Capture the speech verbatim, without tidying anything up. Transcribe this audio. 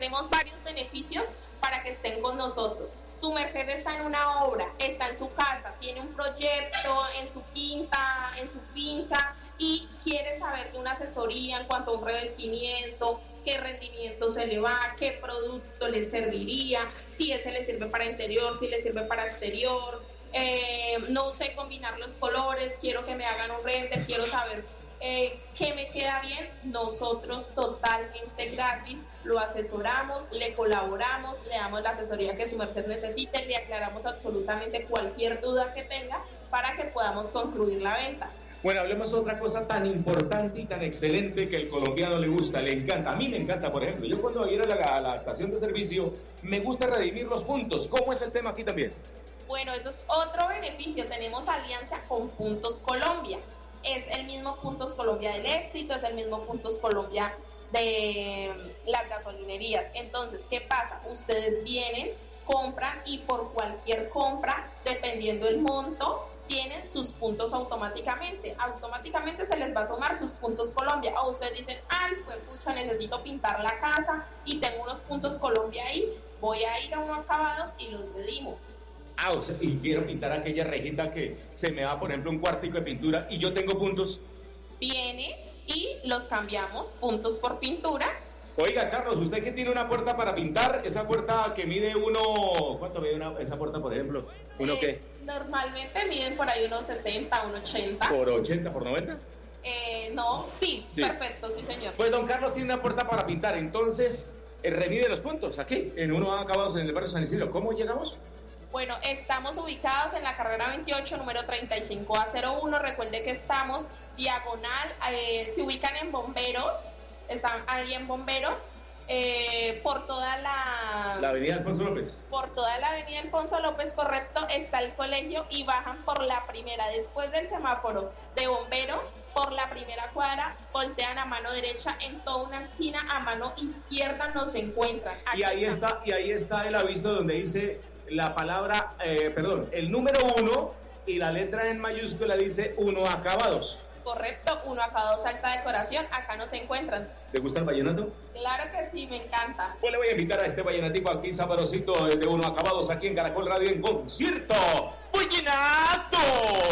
tenemos varios beneficios para que estén con nosotros. Su merced está en una obra, está en su casa, tiene un proyecto en su quinta, en su finca y quiere saber de una asesoría en cuanto a un revestimiento, qué rendimiento se le va, qué producto le serviría, si ese le sirve para interior, si le sirve para exterior, eh, no sé combinar los colores, quiero que me hagan un render, quiero saber Eh, que me queda bien. Nosotros totalmente gratis lo asesoramos, le colaboramos, le damos la asesoría que su merced necesite, le aclaramos absolutamente cualquier duda que tenga para que podamos concluir la venta. Bueno, hablemos de otra cosa tan importante y tan excelente que el colombiano le gusta, le encanta. A mí me encanta, por ejemplo, yo cuando voy a ir a la, a la estación de servicio me gusta redimir los puntos. ¿Cómo es el tema aquí también? Bueno, eso es otro beneficio. Tenemos alianza con Puntos Colombia. Es el mismo Puntos Colombia del Éxito, es el mismo Puntos Colombia de las gasolinerías. Entonces, ¿qué pasa? Ustedes vienen, compran y por cualquier compra, dependiendo del monto, tienen sus puntos automáticamente. Automáticamente se les va a sumar sus Puntos Colombia. O ustedes dicen, ay, pues pucha, necesito pintar la casa y tengo unos Puntos Colombia ahí, voy a ir a unos acabados y los redimo. Ah, o sea, y quiero pintar aquella rejita que se me va, por ejemplo, un cuartico de pintura y yo tengo puntos. Viene y los cambiamos puntos por pintura. Oiga, Carlos, usted que tiene una puerta para pintar, esa puerta que mide uno... ¿Cuánto mide una, esa puerta, por ejemplo? ¿Uno eh, qué? Normalmente miden por ahí unos sesenta, unos ochenta. ¿Por ochenta, por noventa? Eh, no, sí, sí, perfecto, sí, señor. Pues don Carlos tiene una puerta para pintar, entonces eh, remide los puntos aquí, en uno acabados en el barrio San Isidro. ¿Cómo llegamos? Bueno, estamos ubicados en la carrera veintiocho, número treinta y cinco A cero uno. Recuerde que estamos diagonal, eh, se ubican en Bomberos, están ahí en Bomberos, eh, por toda la... La avenida Alfonso López. Por toda la avenida Alfonso López, correcto, está el colegio y bajan por la primera, después del semáforo de Bomberos, por la primera cuadra, voltean a mano derecha, en toda una esquina, a mano izquierda nos encuentran. Aquí y ahí estamos. está, y ahí está el aviso donde dice... la palabra, eh, perdón, el número uno y la letra en mayúscula dice uno acabados. Correcto, uno acabados alta decoración, acá nos encuentran. ¿Te gusta el vallenato? Claro que sí, me encanta. Pues le voy a invitar a este vallenatico aquí sabrosito de uno acabados aquí en Caracol Radio en concierto. ¡Vallenato!